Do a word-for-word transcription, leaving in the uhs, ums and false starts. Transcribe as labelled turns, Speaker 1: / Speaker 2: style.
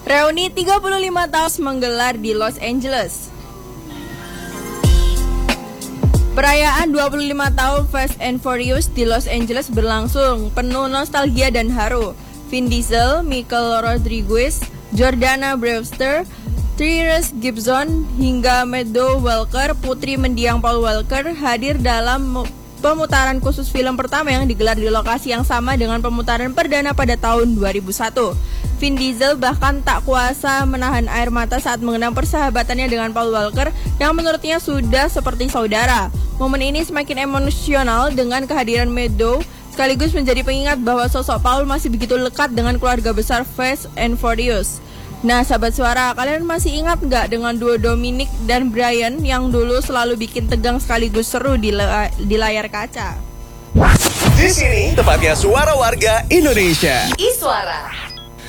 Speaker 1: Reuni tiga puluh lima tahun menggelar di Los Angeles. Perayaan dua puluh lima tahun Fast and Furious di Los Angeles berlangsung penuh nostalgia dan haru. Vin Diesel, Michael Rodriguez, Jordana Brewster, Tyrese Gibson hingga Meadow Walker, putri mendiang Paul Walker, hadir dalam pemutaran khusus film pertama yang digelar di lokasi yang sama dengan pemutaran perdana pada tahun dua ribu satu. Vin Diesel bahkan tak kuasa menahan air mata saat mengenang persahabatannya dengan Paul Walker yang menurutnya sudah seperti saudara. Momen ini semakin emosional dengan kehadiran Meadow, sekaligus menjadi pengingat bahwa sosok Paul masih begitu lekat dengan keluarga besar Fast and Furious. Nah, sahabat suara, kalian masih ingat nggak dengan duo Dominic dan Brian yang dulu selalu bikin tegang sekaligus seru di, la- di layar kaca?
Speaker 2: Di sini tempatnya suara warga Indonesia.
Speaker 3: Iswara.